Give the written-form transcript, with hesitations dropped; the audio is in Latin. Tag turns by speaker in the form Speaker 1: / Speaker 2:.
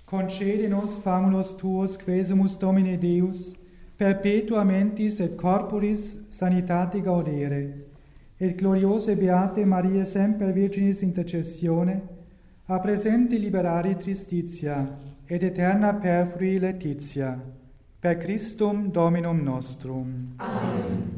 Speaker 1: Concede nos famulus tuos, quesumus Domine Deus, perpetua mentis et corporis sanitate gaudere, et gloriose beate Mariae semper Virginis intercessione, a presente liberare tristitia, et eterna perfrui laetitia, per Christum Dominum nostrum.
Speaker 2: Amen.